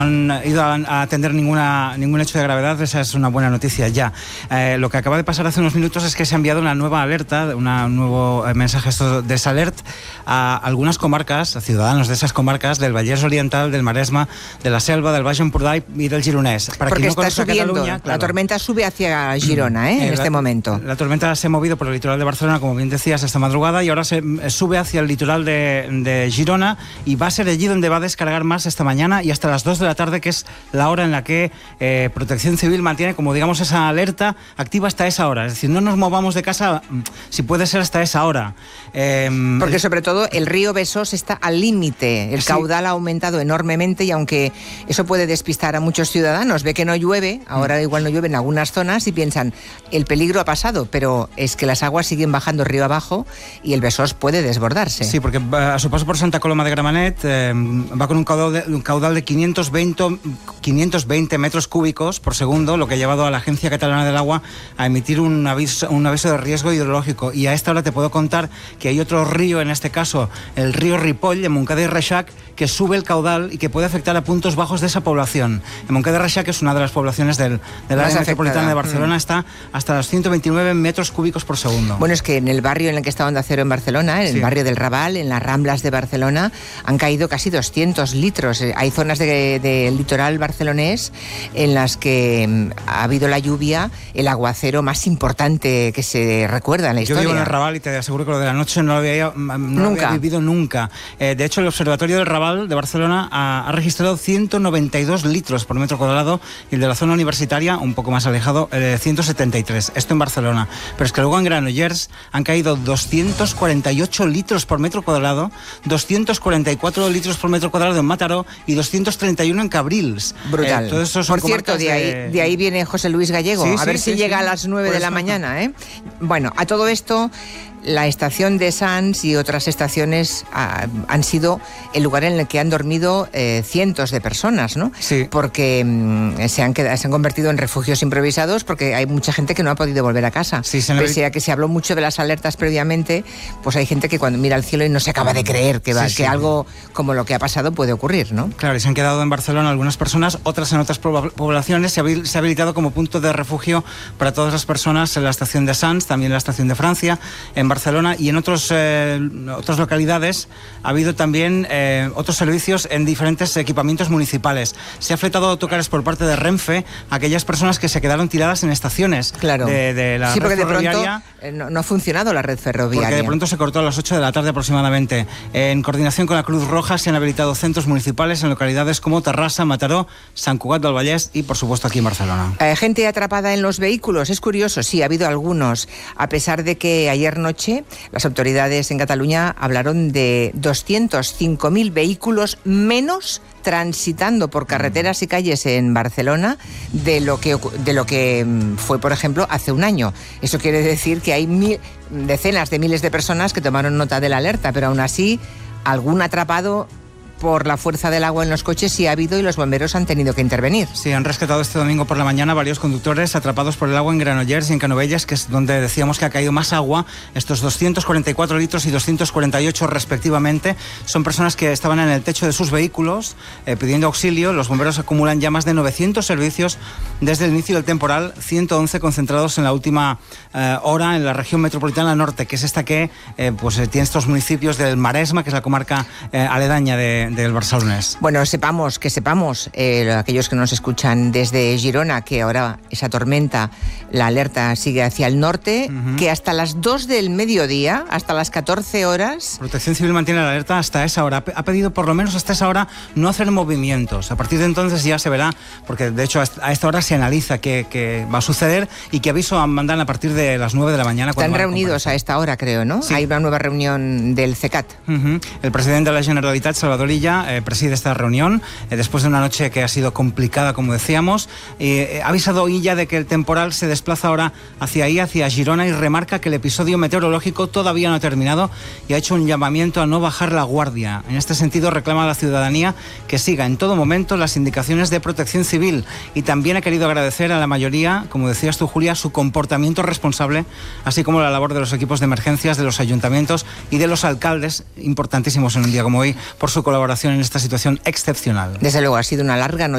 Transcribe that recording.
han ido a atender ningún hecho de gravedad. Esa es una buena noticia ya. Lo que acaba de pasar hace unos minutos es que se ha enviado una nueva alerta, un nuevo mensaje de Salert a algunas comarcas, a ciudadanos de esas comarcas del Vallès Oriental, del Maresma, de la Selva, del Baix Empordà y del Gironès. Porque está subiendo, Cataluña, claro, la tormenta sube hacia Girona en este momento. La tormenta se ha movido por el litoral de Barcelona, como bien decías, esta madrugada, y ahora se sube hacia el litoral de Girona, y va a ser allí donde va a descargar más esta mañana y hasta las 2 de la tarde, que es la hora en la que Protección Civil mantiene, como digamos, esa alerta activa hasta esa hora. Es decir, no nos movamos de casa, si puede ser, hasta esa hora. Porque sobre todo el río Besós está al límite, el caudal ha aumentado enormemente, y aunque eso puede despistar a muchos ciudadanos, ve que no llueve, ahora igual no llueve en algunas zonas y piensan, el peligro ha pasado, pero es que las aguas siguen bajando río abajo y el Besós puede desbordarse. Sí, porque a su paso por Santa Coloma de Gramenet va con un caudal de 520 metros cúbicos por segundo, lo que ha llevado a la Agencia Catalana del Agua a emitir un aviso de riesgo hidrológico. Y a esta hora te puedo contar que hay otro río, en este caso el río Ripoll, en Montcada y Reixac, que sube el caudal y que puede afectar a puntos bajos de esa población. En Montcada y Reixac, que es una de las poblaciones del área metropolitana de Barcelona, está hasta los 129 metros cúbicos por segundo. Bueno, es que en el barrio en el que está Onda Cero en Barcelona, en el barrio del Raval, en las Ramblas de Barcelona, han caído casi 200 litros. Hay zonas del litoral barcelonés en las que ha habido la lluvia, el aguacero más importante que se recuerda en la historia. Yo vivo en el Raval y te aseguro que lo de la noche no lo había vivido nunca. De hecho, el Observatorio del Raval de Barcelona ha registrado 192 litros por metro cuadrado, y el de la zona universitaria, un poco más alejado, 173. Esto en Barcelona. Pero es que luego en Granollers han caído 248 litros por metro cuadrado, 244 litros por metro cuadrado en Mataró y 231 en Cabrils. Brutal. Por cierto, de ahí viene José Luis Gallego. A ver si llega a las 9 de la mañana. Bueno, a todo esto, la estación de Sants y otras estaciones han sido el lugar en el que han dormido cientos de personas, ¿no? Sí. Porque se han convertido en refugios improvisados, porque hay mucha gente que no ha podido volver a casa. Sí, pese a que se habló mucho de las alertas previamente, pues hay gente que cuando mira al cielo y no se acaba de creer que algo como lo que ha pasado puede ocurrir, ¿no? Claro, y se han quedado en Barcelona algunas personas, otras en otras poblaciones. Se ha habilitado como punto de refugio para todas las personas en la estación de Sants, también en la estación de Francia, en Barcelona, y en otras localidades ha habido también otros servicios en diferentes equipamientos municipales. Se ha fletado autocares por parte de Renfe a aquellas personas que se quedaron tiradas en estaciones de la red ferroviaria. No ha funcionado la red ferroviaria. Porque de pronto se cortó a las 8 de la tarde aproximadamente. En coordinación con la Cruz Roja se han habilitado centros municipales en localidades como Terrassa, Mataró, Sant Cugat del Vallès y, por supuesto, aquí en Barcelona. Gente atrapada en los vehículos. Es curioso, sí, ha habido algunos. A pesar de que ayer noche las autoridades en Cataluña hablaron de 205.000 vehículos menos transitando por carreteras y calles en Barcelona de lo que fue, por ejemplo, hace un año. Eso quiere decir que hay decenas de miles de personas que tomaron nota de la alerta, pero aún así algún atrapado por la fuerza del agua en los coches sí ha habido, y los bomberos han tenido que intervenir. Sí, han rescatado este domingo por la mañana varios conductores atrapados por el agua en Granollers y en Canovelles, que es donde decíamos que ha caído más agua. Estos 244 litros y 248 respectivamente son personas que estaban en el techo de sus vehículos pidiendo auxilio. Los bomberos acumulan ya más de 900 servicios desde el inicio del temporal, 111 concentrados en la última hora en la región metropolitana norte, que es esta que tiene estos municipios del Maresma, que es la comarca aledaña del barcelonés. Bueno, sepamos, aquellos que nos escuchan desde Girona, que ahora esa tormenta, la alerta sigue hacia el norte, que hasta las 2 del mediodía, hasta las 14 horas... Protección Civil mantiene la alerta hasta esa hora. Ha pedido por lo menos hasta esa hora no hacer movimientos. A partir de entonces ya se verá, porque de hecho a esta hora se analiza qué va a suceder y qué aviso mandan a partir de las 9 de la mañana. Están reunidos a esta hora, creo, ¿no? Sí. Hay una nueva reunión del CECAT. El presidente de la Generalitat, Salvador Illa, preside esta reunión después de una noche que ha sido complicada, como decíamos. Ha avisado Illa de que el temporal se desplaza ahora hacia Girona, y remarca que el episodio meteorológico todavía no ha terminado, y ha hecho un llamamiento a no bajar la guardia. En este sentido, reclama a la ciudadanía que siga en todo momento las indicaciones de Protección Civil, y también ha querido agradecer a la mayoría, como decías tú, Julia, su comportamiento responsable, así como la labor de los equipos de emergencias, de los ayuntamientos y de los alcaldes, importantísimos en un día como hoy, por su colaboración en esta situación excepcional. Desde luego, ha sido una larga noche.